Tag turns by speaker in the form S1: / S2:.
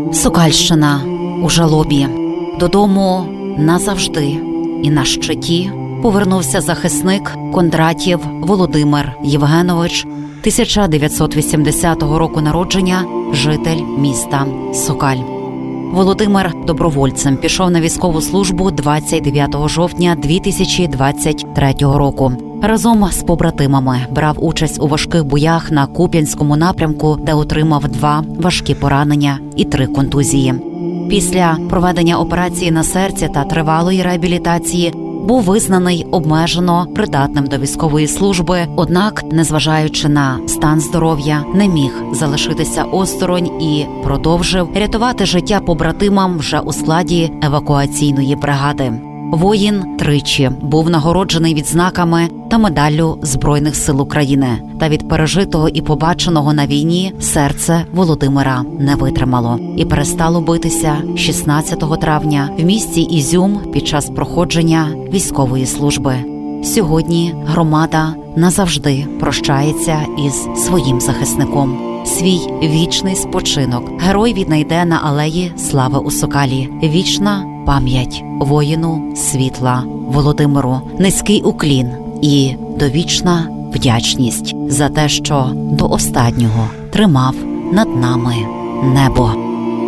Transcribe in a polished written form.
S1: Сокальщина у жалобі. Додому назавжди і на щиті повернувся захисник Кондратєв Володимир Євгенович, 1980 року народження, житель міста Сокаль. Володимир добровольцем пішов на військову службу 29 жовтня 2023 року. Разом з побратимами брав участь у важких боях на Куп'янському напрямку, де отримав 2 важкі поранення і 3 контузії. Після проведення операції на серці та тривалої реабілітації був визнаний обмежено придатним до військової служби, однак, незважаючи на стан здоров'я, не міг залишитися осторонь і продовжив рятувати життя побратимам вже у складі евакуаційної бригади. Воїн тричі був нагороджений відзнаками та медаллю Збройних сил України. Та від пережитого і побаченого на війні серце Володимира не витримало і перестало битися 16 травня в місті Ізюм під час проходження військової служби. Сьогодні громада назавжди прощається із своїм захисником. Свій вічний спочинок герой віднайде на алеї Слави у Сокалі. Вічна пам'ять воїну світла Володимиру, низький уклін і довічна вдячність за те, що до останнього тримав над нами небо.